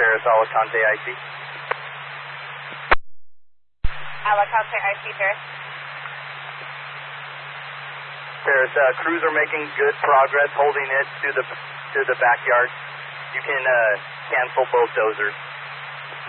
Paris, Alicante, IC. Alicante, IC, Paris. Paris, crews are making good progress holding it to the backyard. You can cancel both dozers.